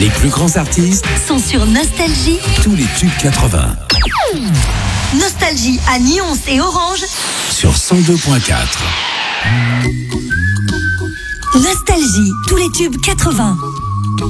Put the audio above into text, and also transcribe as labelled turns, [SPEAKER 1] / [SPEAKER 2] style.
[SPEAKER 1] Les plus grands artistes
[SPEAKER 2] sont sur Nostalgie.
[SPEAKER 1] Tous les tubes 80.
[SPEAKER 2] Nostalgie à Nyons et Orange
[SPEAKER 1] sur 102.4.
[SPEAKER 2] Nostalgie, tous les tubes 80.